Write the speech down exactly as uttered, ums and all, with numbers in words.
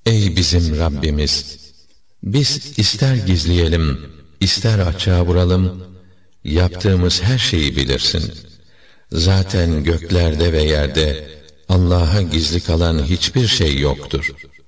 Ey bizim Rabbimiz! Biz ister gizleyelim, ister açığa vuralım, yaptığımız her şeyi bilirsin. Zaten göklerde ve yerde Allah'a gizli kalan hiçbir şey yoktur.